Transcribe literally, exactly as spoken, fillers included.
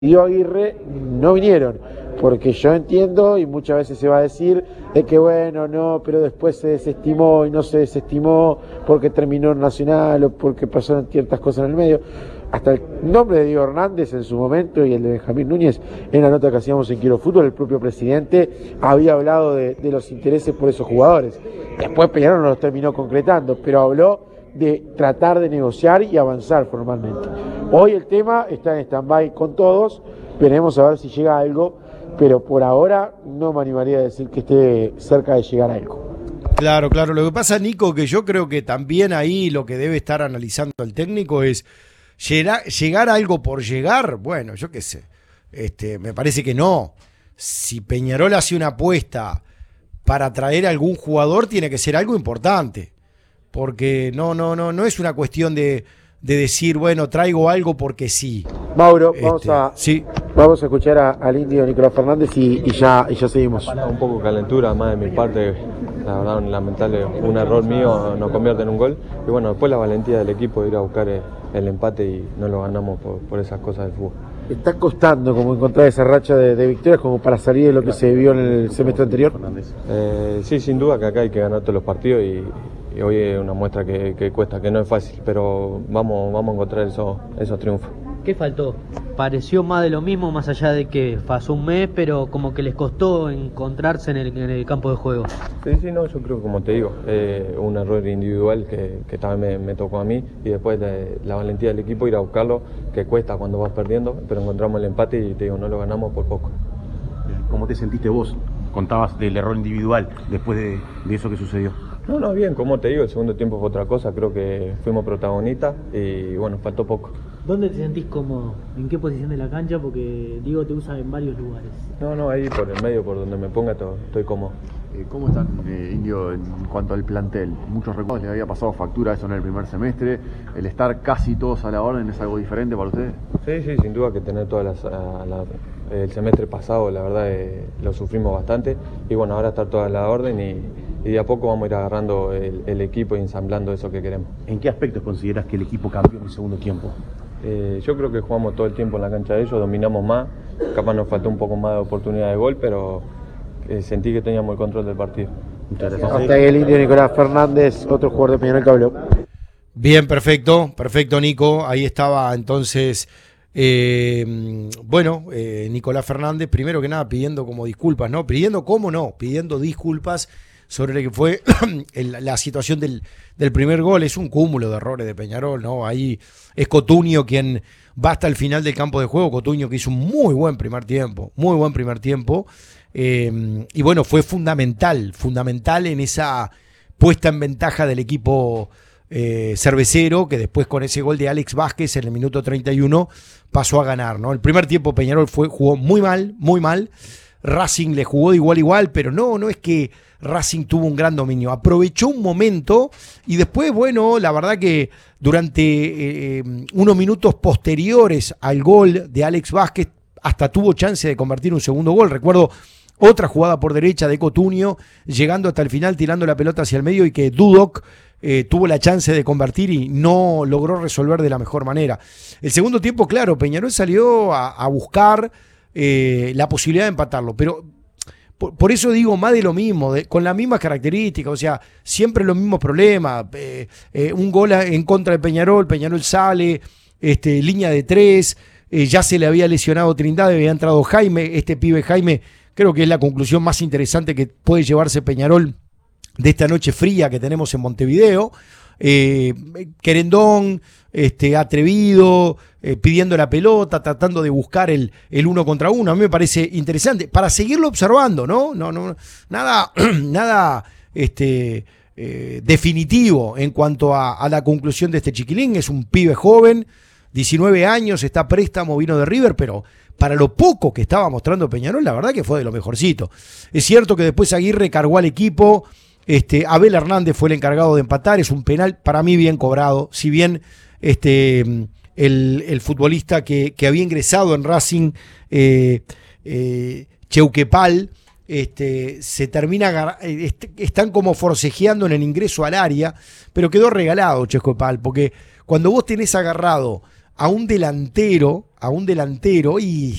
dio Aguirre no vinieron, porque yo entiendo y muchas veces se va a decir de que bueno, no, pero después se desestimó y no se desestimó porque terminó en Nacional o porque pasaron ciertas cosas en el medio. Hasta el nombre de Diego Hernández en su momento y el de Benjamín Núñez, en la nota que hacíamos en Quiero Fútbol, el propio presidente había hablado de, de los intereses por esos jugadores. Después Peñarol no los terminó concretando, pero habló de tratar de negociar y avanzar formalmente. Hoy el tema está en stand-by con todos, veremos a ver si llega algo, pero por ahora no me animaría a decir que esté cerca de llegar a algo. Claro, claro. Lo que pasa, Nico, que yo creo que también ahí lo que debe estar analizando el técnico es llegar, llegar a algo por llegar. Bueno, yo qué sé. Este, me parece que no. Si Peñarol hace una apuesta para traer a algún jugador, tiene que ser algo importante. Porque no, no, no, no es una cuestión de, de decir, bueno, traigo algo porque sí. Mauro, este, vamos a sí. vamos a escuchar a, al indio Nicolás Fernández y, y ya y ya seguimos. Un poco calentura, más de mi parte, la verdad, lamentable, un error mío nos convierte en un gol. Y bueno, después la valentía del equipo de ir a buscar el, el empate y no lo ganamos por, por esas cosas del fútbol. ¿Está costando como encontrar esa racha de, de victorias como para salir de lo que se vio en el semestre anterior? Eh, sí, sin duda que acá hay que ganar todos los partidos y, y hoy es una muestra que, que cuesta, que no es fácil, pero vamos, vamos a encontrar esos, esos triunfos. ¿Qué faltó? Pareció más de lo mismo, más allá de que pasó un mes, pero como que les costó encontrarse en el, en el campo de juego. Sí, sí, no, yo creo que como te digo, eh, un error individual que, que también me, me tocó a mí y después de la valentía del equipo ir a buscarlo, que cuesta cuando vas perdiendo, pero encontramos el empate y te digo, no lo ganamos por poco. ¿Cómo te sentiste vos? Contabas del error individual después de, de eso que sucedió. No, no, bien, como te digo, el segundo tiempo fue otra cosa, creo que fuimos protagonistas y bueno, faltó poco. ¿Dónde te sentís cómodo? ¿En qué posición de la cancha? Porque Diego te usa en varios lugares. No, no, ahí por el medio, por donde me ponga, todo, estoy cómodo. Eh, ¿Cómo están, eh, Indio, en cuanto al plantel? Muchos recuerdos, les había pasado factura eso en el primer semestre. ¿El estar casi todos a la orden es algo diferente para ustedes? Sí, sí, sin duda que tener todas las... A la, el semestre pasado, la verdad, eh, lo sufrimos bastante. Y bueno, ahora estar toda a la orden y, y de a poco vamos a ir agarrando el, el equipo y ensamblando eso que queremos. ¿En qué aspectos consideras que el equipo cambió en el segundo tiempo? Eh, yo creo que jugamos todo el tiempo en la cancha de ellos, dominamos más, capaz nos faltó un poco más de oportunidad de gol, pero eh, sentí que teníamos el control del partido. Muchas gracias. Hasta ahí el indio Nicolás Fernández, otro jugador de Peñarol que habló. Bien, perfecto, perfecto, Nico. Ahí estaba entonces, eh, bueno, eh, Nicolás Fernández, primero que nada pidiendo como disculpas, ¿no? Pidiendo, ¿cómo no? Pidiendo disculpas sobre lo que fue el, la situación del, del primer gol. Es un cúmulo de errores de Peñarol, ¿no? Ahí es Cotuño quien va hasta el final del campo de juego. Cotuño que hizo un muy buen primer tiempo, muy buen primer tiempo. Eh, y bueno, fue fundamental, fundamental en esa puesta en ventaja del equipo eh, cervecero, que después con ese gol de Alex Vázquez en el minuto treinta y uno pasó a ganar, ¿no? El primer tiempo Peñarol fue, jugó muy mal, muy mal. Racing le jugó de igual a igual, pero no, no es que Racing tuvo un gran dominio. Aprovechó un momento y después, bueno, la verdad que durante eh, unos minutos posteriores al gol de Alex Vázquez, hasta tuvo chance de convertir un segundo gol. Recuerdo otra jugada por derecha de Cotuño, llegando hasta el final, tirando la pelota hacia el medio y que Dudok eh, tuvo la chance de convertir y no logró resolver de la mejor manera. El segundo tiempo, claro, Peñarol salió a, a buscar eh, la posibilidad de empatarlo, pero por, por eso digo más de lo mismo, de, con las mismas características, o sea, siempre los mismos problemas. Eh, eh, un gol en contra de Peñarol, Peñarol sale, este, línea de tres, eh, ya se le había lesionado Trindade, había entrado Jaime, este pibe Jaime. Creo que es la conclusión más interesante que puede llevarse Peñarol de esta noche fría que tenemos en Montevideo. Eh, Querendón, este, atrevido, eh, pidiendo la pelota, tratando de buscar el, el uno contra uno. A mí me parece interesante para seguirlo observando, ¿no? No, no, nada, nada este, eh, definitivo en cuanto a, a la conclusión de este chiquilín. Es un pibe joven, diecinueve años, está a préstamo, vino de River, pero para lo poco que estaba mostrando Peñarol, la verdad que fue de lo mejorcito. Es cierto que después Aguirre cargó al equipo, este, Abel Hernández fue el encargado de empatar, es un penal para mí bien cobrado, si bien este, el, el futbolista que, que había ingresado en Racing, eh, eh, Cheuquepal, este, se termina, est- están como forcejeando en el ingreso al área, pero quedó regalado Cheuquepal, porque cuando vos tenés agarrado a un delantero, a un delantero y